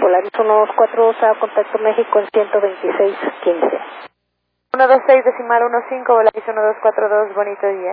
Polaris 124 a contacto México en 126.15. 126.15, Volaris 1242, bonito día.